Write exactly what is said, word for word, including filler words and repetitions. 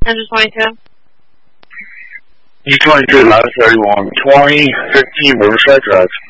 Engine twenty-two. E twenty-two, nine thirty-one, twenty fifteen Riverside Drive.